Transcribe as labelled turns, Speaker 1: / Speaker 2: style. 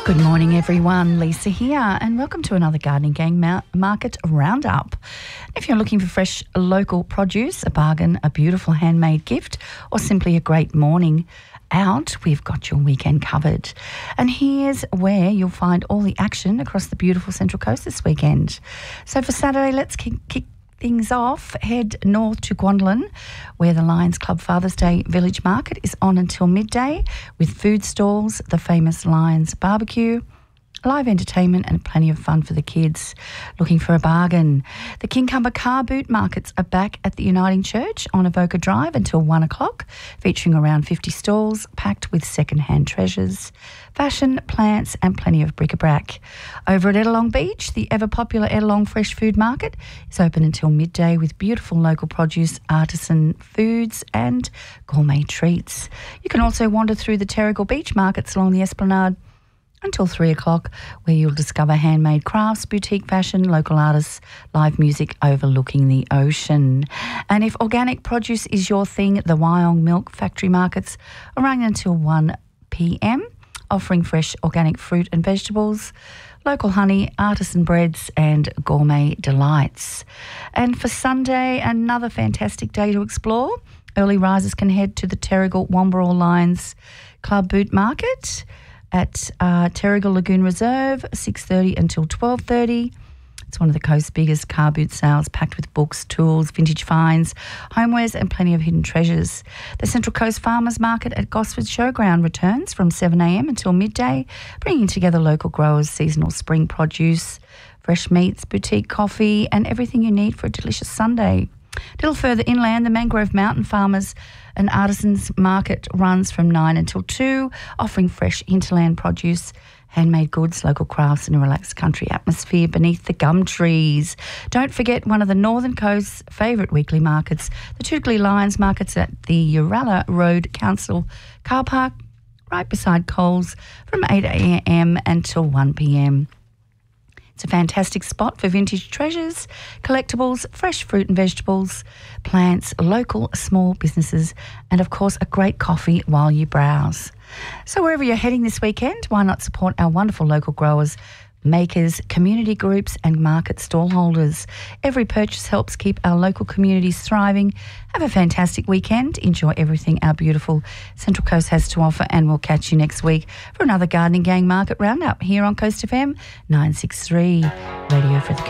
Speaker 1: Good morning, everyone. Lisa here, and welcome to another Gardening Gang Market Roundup. If you're looking for fresh local produce, a bargain, a beautiful handmade gift, or simply a great morning out, we've got your weekend covered. And here's where you'll find all the action across the beautiful Central Coast this weekend. So for Saturday, let's kick things off. Head north to Gwendolyn, where the Lions Club Father's Day Village Market is on until midday, with food stalls, the famous Lions barbecue, live entertainment and plenty of fun for the kids. Looking for a bargain? The Kincumber Car Boot Markets are back at the Uniting Church on Avoca Drive until 1 o'clock, featuring around 50 stalls packed with second-hand treasures, fashion, plants and plenty of bric-a-brac. Over at Ettalong Beach, the ever-popular Ettalong Fresh Food Market is open until midday with beautiful local produce, artisan foods and gourmet treats. You can also wander through the Terrigal Beach Markets along the Esplanade until 3 o'clock, where you'll discover handmade crafts, boutique fashion, local artists, live music overlooking the ocean. And if organic produce is your thing, the Wyong Milk Factory Markets are running until 1 p.m, offering fresh organic fruit and vegetables, local honey, artisan breads and gourmet delights. And for Sunday, another fantastic day to explore. Early risers can head to the Terrigal Womberall Lions Club Boot Market at Terrigal Lagoon Reserve, 6:30 until 12:30. It's one of the coast's biggest car boot sales, packed with books, tools, vintage finds, homewares and plenty of hidden treasures. The Central Coast Farmers Market at Gosford Showground returns from 7 a.m. until midday, bringing together local growers, seasonal spring produce, fresh meats, boutique coffee and everything you need for a delicious Sunday. A little further inland, the Mangrove Mountain Farmers and Artisans Market runs from 9 until 2, offering fresh hinterland produce, handmade goods, local crafts and a relaxed country atmosphere beneath the gum trees. Don't forget one of the Northern Coast's favourite weekly markets, the Tougaloo Lions Markets at the Uralla Road Council Car Park, right beside Coles, from 8 a.m. until 1 p.m. It's a fantastic spot for vintage treasures, collectibles, fresh fruit and vegetables, plants, local small businesses, and of course a great coffee while you browse. So wherever you're heading this weekend, why not support our wonderful local growers, makers, community groups and market stallholders. Every purchase helps keep our local communities thriving. Have a fantastic weekend. Enjoy everything our beautiful Central Coast has to offer, and we'll catch you next week for another Gardening Gang Market Roundup here on Coast FM 963, Radio for the